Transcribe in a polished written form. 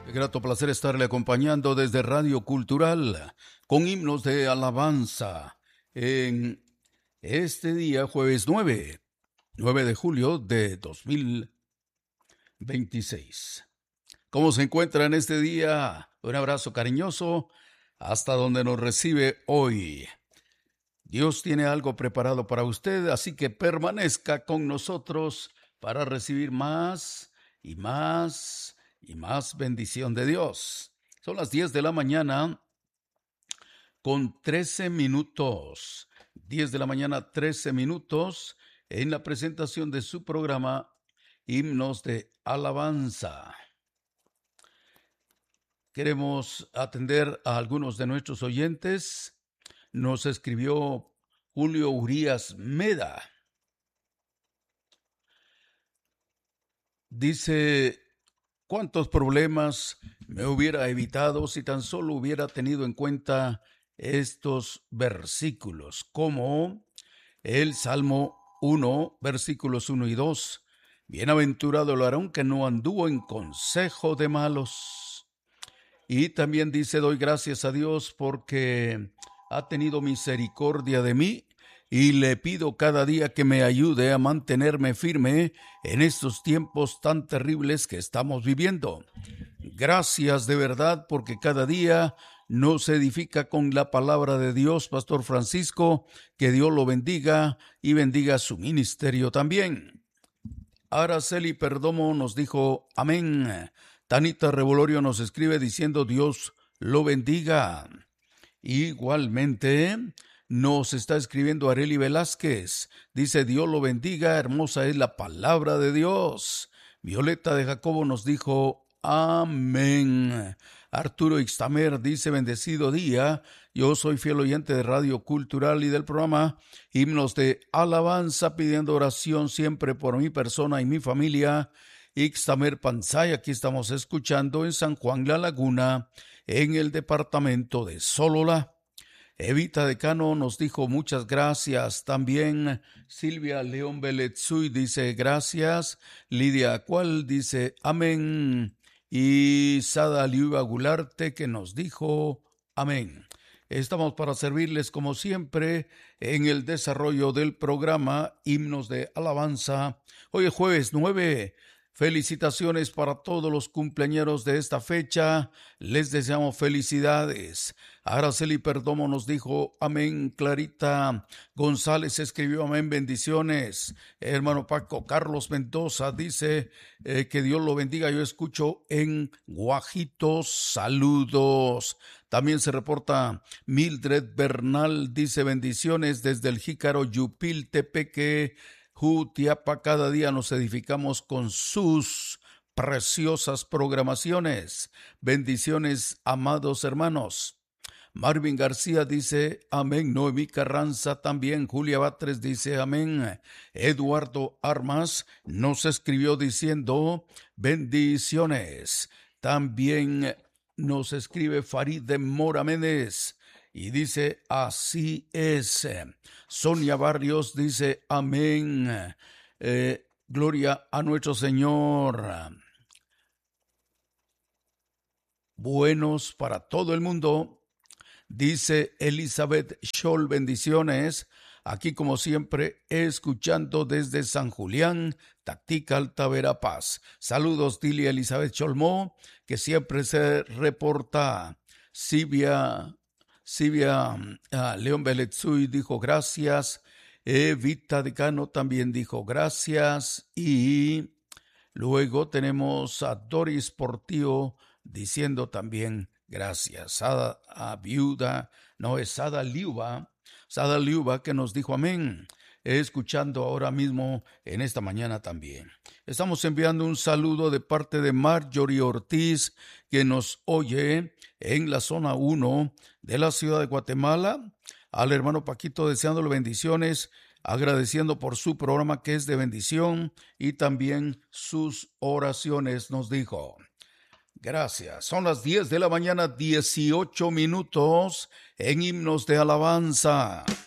Grato placer estarle acompañando desde Radio Cultural con himnos de alabanza en este día, jueves 9 de julio de 2026. ¿Cómo se encuentra en este día? Un abrazo cariñoso hasta donde nos recibe hoy. Dios tiene algo preparado para usted, así que permanezca con nosotros para recibir más y más y más bendición de Dios. Son las 10 de la mañana con 13 minutos. 10 de la mañana, 13 minutos en la presentación de su programa Himnos de Alabanza. Queremos atender a algunos de nuestros oyentes. Nos escribió Julio Urias Meda. Dice: ¿cuántos problemas me hubiera evitado si tan solo hubiera tenido en cuenta estos versículos? Como el Salmo 1, versículos 1 y 2. Bienaventurado el varón que no anduvo en consejo de malos. Y también dice: doy gracias a Dios porque ha tenido misericordia de mí y le pido cada día que me ayude a mantenerme firme en estos tiempos tan terribles que estamos viviendo. Gracias de verdad porque cada día nos edifica con la palabra de Dios, Pastor Francisco. Que Dios lo bendiga y bendiga su ministerio también. Araceli Perdomo nos dijo amén. Tanita Revolorio nos escribe diciendo: Dios lo bendiga. Igualmente nos está escribiendo Areli Velázquez. Dice: Dios lo bendiga, hermosa es la palabra de Dios. Violeta de Jacobo nos dijo amén. Arturo Ixtamer dice: bendecido día. Yo soy fiel oyente de Radio Cultural y del programa Himnos de Alabanza, pidiendo oración siempre por mi persona y mi familia. Ixtamer Panzay, aquí estamos escuchando en San Juan La Laguna, en el departamento de Sololá. Evita Decano nos dijo muchas gracias. También Silvia León Beletzuy dice gracias. Lidia Acual dice amén. Y Sada Liuba Gularte que nos dijo amén. Estamos para servirles como siempre en el desarrollo del programa Himnos de Alabanza. Hoy es jueves 9. Felicitaciones para todos los cumpleañeros de esta fecha. Les deseamos felicidades. Araceli Perdomo nos dijo amén. Clarita González escribió amén, bendiciones. Hermano Paco Carlos Mendoza dice que Dios lo bendiga. Yo escucho en Guajitos, saludos. También se reporta Mildred Bernal, dice bendiciones desde el Jícaro Yupil Tepeque, Jutiapa. Cada día nos edificamos con sus preciosas programaciones. Bendiciones, amados hermanos. Marvin García dice amén. Noemí Carranza también. Julia Batres dice amén. Eduardo Armas nos escribió diciendo bendiciones. También nos escribe Farid de Mora Méndez y dice así es. Sonia Barrios dice amén. Gloria a nuestro Señor. Buenos para todo el mundo. Dice Elizabeth Scholl, bendiciones. Aquí como siempre, escuchando desde San Julián, Tactical, Verapaz. Saludos, Dilia Elizabeth Cholmó, que siempre se reporta. Silvia León Beletzuy dijo gracias. Evita Decano también dijo gracias. Y luego tenemos a Doris Portillo diciendo también gracias. Sada Liuba que nos dijo amén. Escuchando ahora mismo en esta mañana también. Estamos enviando un saludo de parte de Marjorie Ortiz, que nos oye en la zona 1 de la ciudad de Guatemala. Al hermano Paquito deseándole bendiciones, agradeciendo por su programa que es de bendición y también sus oraciones, nos dijo. Gracias. Son las 10 de la mañana, 18 minutos en Himnos de Alabanza.